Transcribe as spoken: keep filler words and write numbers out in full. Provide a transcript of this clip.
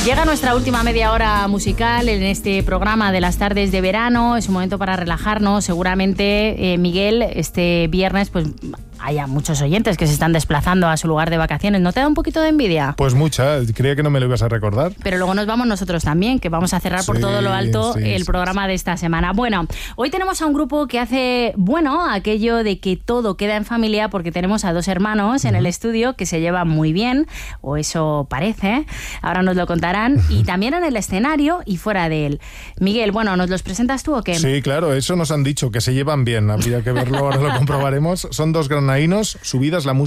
Llega nuestra última media hora musical en este programa de las tardes de verano. Es un momento para relajarnos. Seguramente, eh, Miguel, este viernes pues haya muchos oyentes que se están desplazando a su lugar de vacaciones. ¿No te da un poquito de envidia? Pues mucha, creía que no me lo ibas a recordar. Pero luego nos vamos nosotros también, que vamos a cerrar por Sí, todo lo alto sí, el sí, programa sí. de esta semana. Bueno, hoy tenemos a un grupo que hace, bueno, aquello de que todo queda en familia, porque tenemos a dos hermanos en uh-huh. el estudio que se llevan muy bien, o eso parece, ahora nos lo contarán, uh-huh. y también en el escenario y fuera de él. Miguel, bueno, ¿nos los presentas tú o qué? Sí, claro, eso nos han dicho, que se llevan bien, habría que verlo, ahora lo comprobaremos. Son dos granadinos, Subidas la música.